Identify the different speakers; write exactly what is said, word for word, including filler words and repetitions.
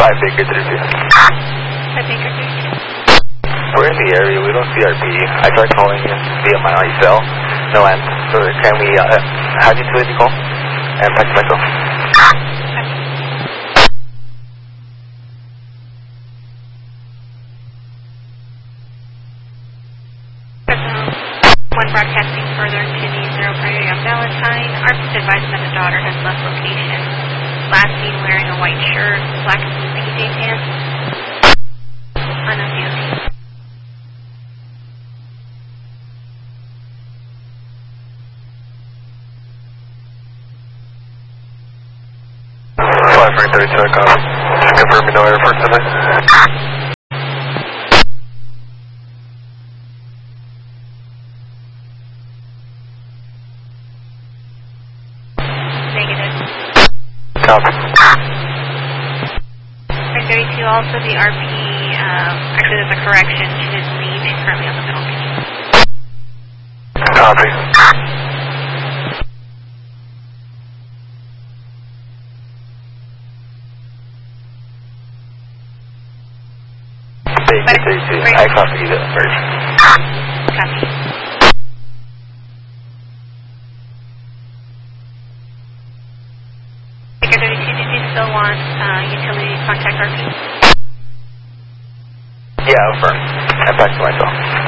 Speaker 1: five Baker thirty-two.
Speaker 2: five Baker thirty-two.
Speaker 1: We're in the area. We don't see R P. I tried calling you via my cell. No answer. So can we uh, have utility call and text myself?
Speaker 2: One broadcasting further to the zero priority on Valentine. R P's advising that the daughter has left location. Last seen wearing a white shirt, black and blue P J pants. Unknown D O T.
Speaker 1: five three thirty-two, I copy. Just confirming no airport tonight.
Speaker 2: Negative.
Speaker 1: Copy.
Speaker 2: five thirty-two, also the R P, um, actually there's a correction. She didn't leave. She's currently on the middle beach.
Speaker 1: Copy. Baker thirty-two, I copy the first.
Speaker 2: Copy. Baker thirty-two, did you still want uh, utility to contact R P?
Speaker 1: Yeah, affirm. I'm back to myself.